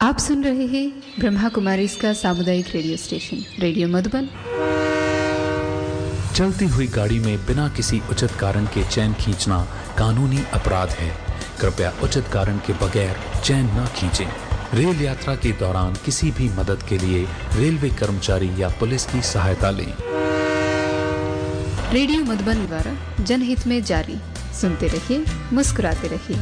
आप सुन रहे हैं ब्रह्मा कुमारी इसका सामुदायिक रेडियो स्टेशन रेडियो मधुबन। चलती हुई गाड़ी में बिना किसी उचित कारण के चैन खींचना कानूनी अपराध है। कृपया उचित कारण के बगैर चैन न खींचें। रेल यात्रा के दौरान किसी भी मदद के लिए रेलवे कर्मचारी या पुलिस की सहायता लें। रेडियो मधुबन द्वारा जनहित में जारी। सुनते रहिए, मुस्कुराते रहिए।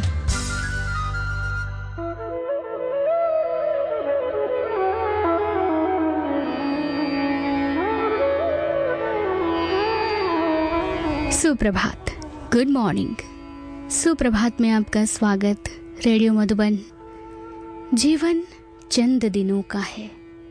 सुप्रभात, गुड मॉर्निंग। सुप्रभात में आपका स्वागत। रेडियो मधुबन। जीवन चंद दिनों का है,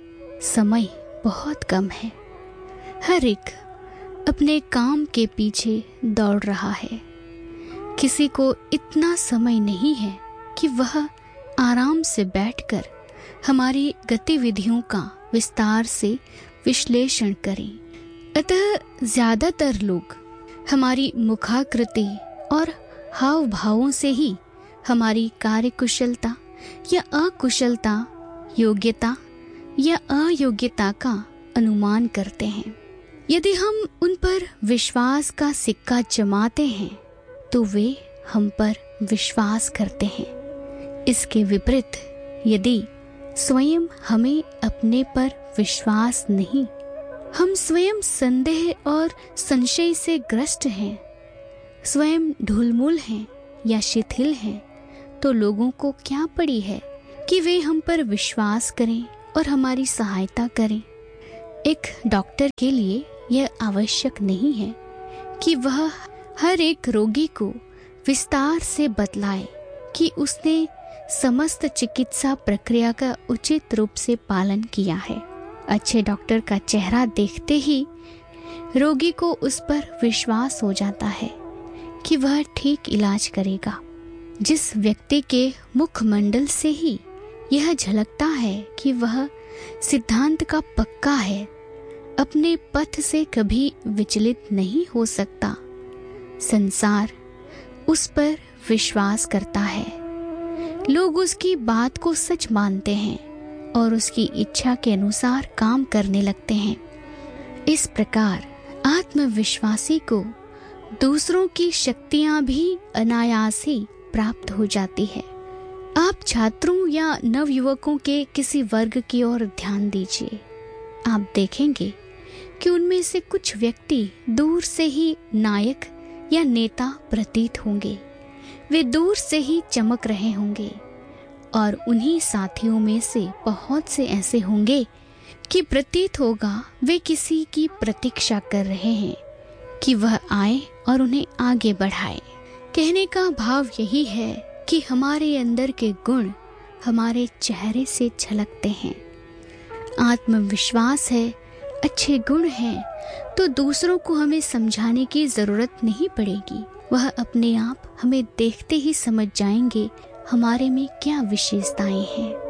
समय बहुत कम है। हर एक अपने काम के पीछे दौड़ रहा है। किसी को इतना समय नहीं है कि वह आराम से बैठकर हमारी गतिविधियों का विस्तार से विश्लेषण करें। अतः ज्यादातर लोग हमारी मुखाकृति और हाव भावों से ही हमारी कार्यकुशलता या अकुशलता, योग्यता या अयोग्यता का अनुमान करते हैं। यदि हम उन पर विश्वास का सिक्का जमाते हैं तो वे हम पर विश्वास करते हैं। इसके विपरीत यदि स्वयं हमें अपने पर विश्वास नहीं, हम स्वयं संदेह और संशय से ग्रस्त हैं, स्वयं ढुलमुल हैं या शिथिल हैं, तो लोगों को क्या पड़ी है कि वे हम पर विश्वास करें और हमारी सहायता करें। एक डॉक्टर के लिए यह आवश्यक नहीं है कि वह हर एक रोगी को विस्तार से बतलाए कि उसने समस्त चिकित्सा प्रक्रिया का उचित रूप से पालन किया है। अच्छे डॉक्टर का चेहरा देखते ही रोगी को उस पर विश्वास हो जाता है कि वह ठीक इलाज करेगा। जिस व्यक्ति के मुखमंडल से ही यह झलकता है कि वह सिद्धांत का पक्का है, अपने पथ से कभी विचलित नहीं हो सकता, संसार उस पर विश्वास करता है। लोग उसकी बात को सच मानते हैं और उसकी इच्छा के अनुसार काम करने लगते हैं। इस प्रकार आत्मविश्वासी को दूसरों की शक्तियां भी अनायास ही प्राप्त हो जाती है। आप छात्रों या नवयुवकों के किसी वर्ग की ओर ध्यान दीजिए। आप देखेंगे कि उनमें से कुछ व्यक्ति दूर से ही नायक या नेता प्रतीत होंगे। वे दूर से ही चमक रहे होंगे और उन्हीं साथियों में से बहुत से ऐसे होंगे कि प्रतीत होगा वे किसी की प्रतीक्षा कर रहे हैं कि वह आए और उन्हें आगे बढ़ाए। कहने का भाव यही है कि हमारे अंदर के गुण हमारे चेहरे से झलकते हैं। आत्मविश्वास है, अच्छे गुण हैं, तो दूसरों को हमें समझाने की जरूरत नहीं पड़ेगी। वह अपने आप हमें देखते ही समझ जाएंगे हमारे में क्या विशेषताएं हैं।